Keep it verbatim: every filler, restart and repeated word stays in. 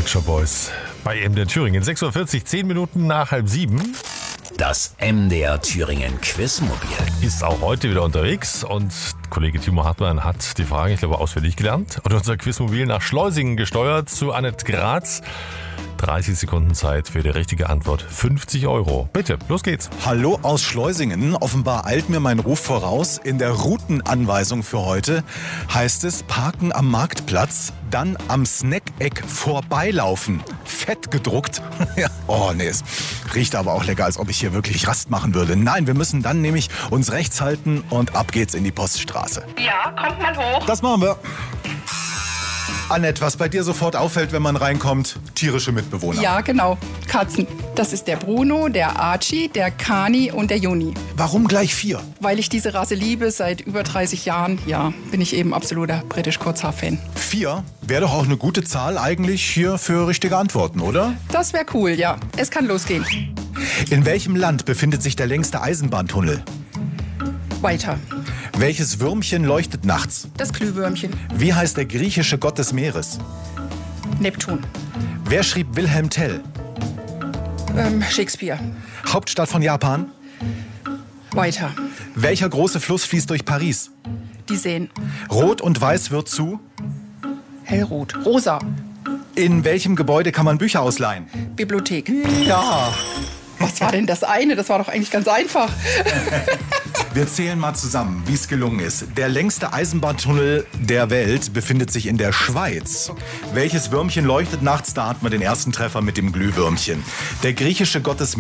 Pet Shop Boys bei M D R Thüringen. sechs Uhr vierzig, zehn Minuten nach halb sieben. Das M D R Thüringen Quizmobil Ist auch heute wieder unterwegs und Kollege Timo Hartmann hat die Frage, ich glaube, auswendig gelernt. Und unser Quizmobil nach Schleusingen gesteuert zu Annette Graz. dreißig Sekunden Zeit für die richtige Antwort. fünfzig Euro. Bitte, los geht's. Hallo aus Schleusingen. Offenbar eilt mir mein Ruf voraus. In der Routenanweisung für heute heißt es parken am Marktplatz, dann am Snackeck vorbeilaufen. Fett gedruckt. Ja. Oh nee, es riecht aber auch lecker, als ob ich hier wirklich Rast machen würde. Nein, wir müssen dann nämlich uns rechts halten und ab geht's in die Poststraße. Ja, kommt mal hoch. Das machen wir. Annette, was bei dir sofort auffällt, wenn man reinkommt, tierische Mitbewohner. Ja, genau. Katzen. Das ist der Bruno, der Archie, der Kani und der Juni. Warum gleich vier? Weil ich diese Rasse liebe, seit über dreißig Jahren, ja, bin ich eben absoluter British-Kurzhaar-Fan. Vier wäre doch auch eine gute Zahl eigentlich hier für richtige Antworten, oder? Das wäre cool, ja. Es kann losgehen. In welchem Land befindet sich der längste Eisenbahntunnel? Weiter. Welches Würmchen leuchtet nachts? Das Glühwürmchen. Wie heißt der griechische Gott des Meeres? Neptun. Wer schrieb Wilhelm Tell? Ähm, Shakespeare. Hauptstadt von Japan? Weiter. Welcher große Fluss fließt durch Paris? Die Seen. Rot und Weiß wird zu? Hellrot. Rosa. In welchem Gebäude kann man Bücher ausleihen? Bibliothek. Ja. Was war denn das eine? Das war doch eigentlich ganz einfach. Wir zählen mal zusammen, wie es gelungen ist. Der längste Eisenbahntunnel der Welt befindet sich in der Schweiz. Welches Würmchen leuchtet nachts? Da hat man den ersten Treffer mit dem Glühwürmchen. Der griechische Gott des